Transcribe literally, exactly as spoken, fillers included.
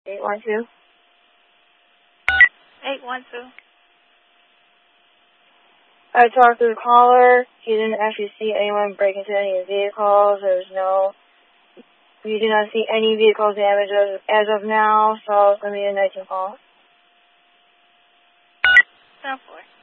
eight one two. eight one two. I talked to the caller. He didn't actually see anyone break into any of the vehicles. There was no... We do not see any vehicle damage as, as of now, so it's going to be a nineteen call. ten four.